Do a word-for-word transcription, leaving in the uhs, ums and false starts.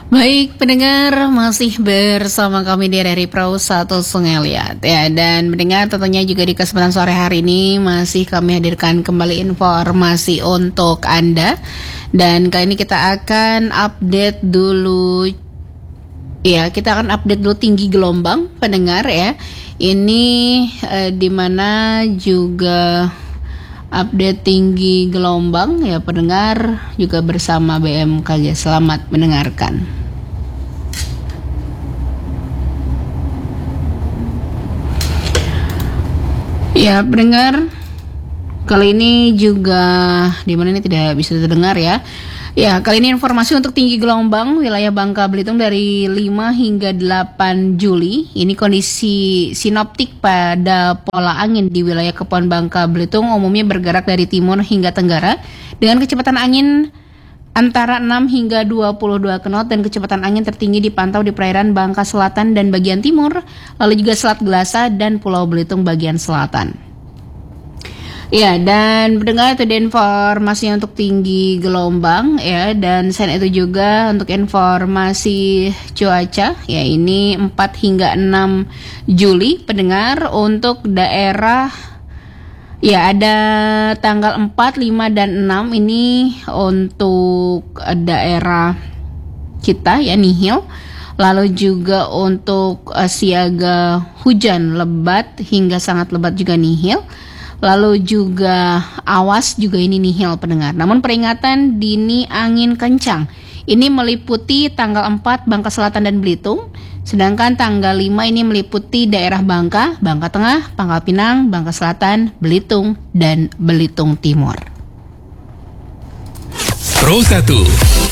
Baik pendengar, masih bersama kami di R R I Pro satu Sungai Liat ya. Dan pendengar tentunya juga di kesempatan sore hari ini masih kami hadirkan kembali informasi untuk Anda. Dan kali ini kita akan update dulu, ya kita akan update dulu tinggi gelombang pendengar ya. Ini eh, dimana juga update tinggi gelombang ya pendengar juga bersama B M K G. Selamat mendengarkan. Ya pendengar, kali ini juga dimana ini tidak bisa terdengar ya. Ya kali ini informasi untuk tinggi gelombang wilayah Bangka Belitung dari lima hingga delapan Juli. Ini kondisi sinoptik pada pola angin di wilayah Kepulauan Bangka Belitung umumnya bergerak dari timur hingga tenggara dengan kecepatan angin antara enam hingga dua puluh dua knot dan kecepatan angin tertinggi dipantau di perairan Bangka Selatan dan bagian timur, lalu juga Selat Gelasa dan Pulau Belitung bagian selatan. Ya, dan pendengar itu informasi untuk tinggi gelombang ya, dan selain itu juga untuk informasi cuaca ya, ini empat hingga enam Juli pendengar untuk daerah ya ada tanggal empat, lima dan enam ini untuk daerah kita ya nihil. Lalu juga untuk uh, siaga hujan lebat hingga sangat lebat juga nihil. Lalu juga awas juga ini nihil pendengar. Namun peringatan dini angin kencang ini meliputi tanggal empat Bangka Selatan dan Belitung. Sedangkan tanggal lima ini meliputi daerah Bangka, Bangka Tengah, Pangkal Pinang, Bangka Selatan, Belitung, dan Belitung Timur. Pro satu